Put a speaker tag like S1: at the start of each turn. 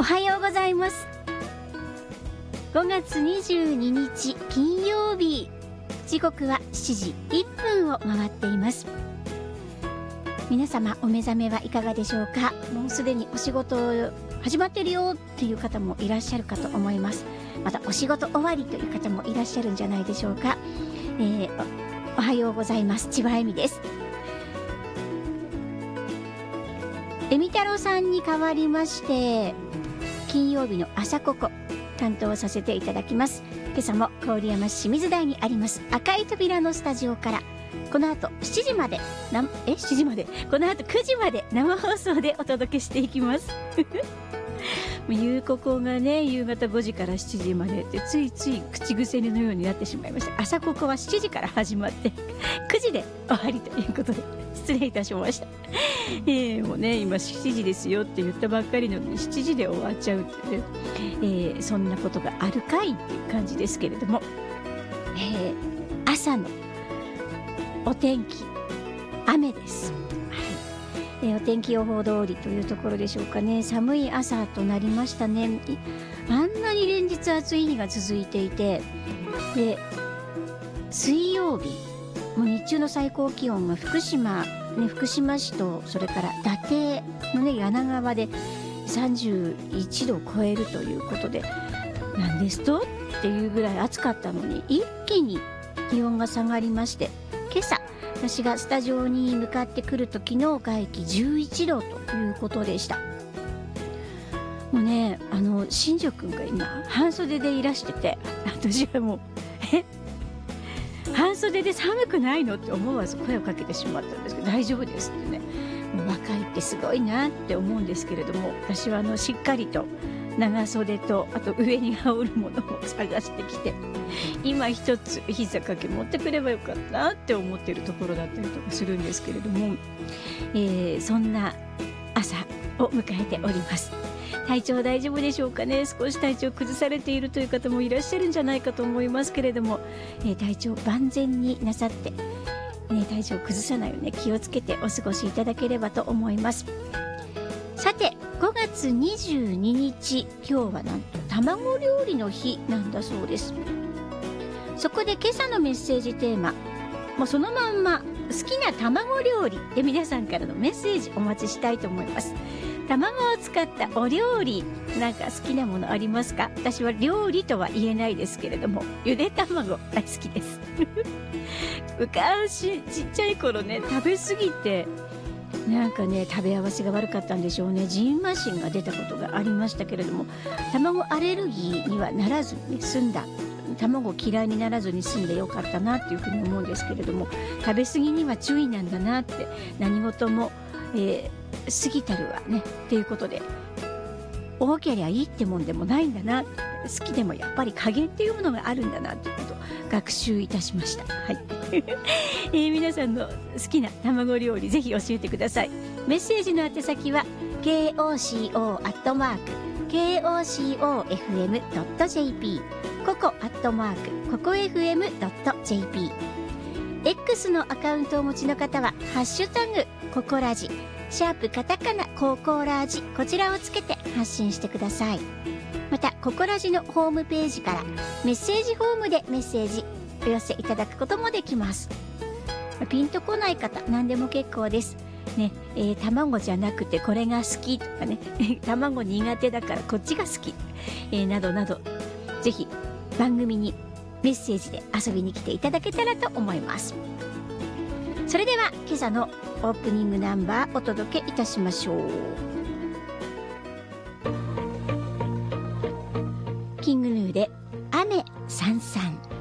S1: おはようございます。5月22日金曜日、時刻は7時1分を回っています。皆様お目覚めはいかがでしょうか。もうすでにお仕事始まってるよっていう方もいらっしゃるかと思います。またお仕事終わりという方もいらっしゃるんじゃないでしょうか。おはようございます。千葉恵美です。恵美太郎さんに代わりまして金曜日の朝ここ担当させていただきます。今朝も郡山市清水台にあります赤い扉のスタジオからこの後7時まで7時までこの後9時まで生放送でお届けしていきますここがね夕方5時から7時までってついつい口癖のようになってしまいました。朝ここは7時から始まって9時で終わりということで失礼いたしました。もうね今7時ですよって言ったばっかりのに7時で終わっちゃうってね、そんなことがあるかいっていう感じですけれども、朝のお天気雨です。お天気予報通りというところでしょうかね。寒い朝となりましたね。あんなに連日暑い日が続いていて、で水曜日もう日中の最高気温が福島市とそれから伊達のね柳川で31度を超えるということで、なんですとっていうぐらい暑かったのに一気に気温が下がりまして、今朝私がスタジオに向かってくる時の外気11度ということでした。もうね新庄くんが今半袖でいらしてて、私はもう半袖で寒くないのって思わず声をかけてしまったんですけど、大丈夫ですってね。もう若いってすごいなって思うんですけれども、私はしっかりと長袖とあと上に羽織るものを探してきて、今一つ膝掛け持ってくればよかったなって思っているところだったりとかするんですけれども、そんな朝を迎えております。体調大丈夫でしょうかね。少し体調崩されているという方もいらっしゃるんじゃないかと思いますけれども、体調万全になさって、体調崩さないように気をつけてお過ごしいただければと思います。さて5月22日今日はなんと卵料理の日なんだそうです。そこで今朝のメッセージテーマ、もうそのまんま好きな卵料理で皆さんからのメッセージお待ちしたいと思います。卵を使ったお料理なんか好きなものありますか？私は料理とは言えないですけれどもゆで卵大好きです昔ちっちゃい頃ね食べ過ぎてなんかね食べ合わせが悪かったんでしょうね。ジンマシンが出たことがありましたけれども、卵アレルギーにはならずに済んだ、卵嫌いにならずに済んでよかったなっていうふうに思うんですけれども、食べ過ぎには注意なんだなって、何事も、過ぎたるわねっていうことで、多けりゃいいってもんでもないんだな、好きでもやっぱり加減っていうものがあるんだなっていうことを学習いたしました。はい皆さんの好きな卵料理ぜひ教えてください。メッセージの宛先は koco@kocofm.jp coco@cocofm.jp X のアカウントをお持ちの方はハッシュタグココラジ#カタカナココラジ、こちらをつけて発信してください。またココラジのホームページからメッセージフォームでメッセージお寄せいただくこともできます。ピンとこない方何でも結構ですね。卵じゃなくてこれが好きとかね卵苦手だからこっちが好き、などなどぜひ番組にメッセージで遊びに来ていただけたらと思います。それでは今朝のオープニングナンバーお届けいたしましょう。キングヌーで雨さんさん。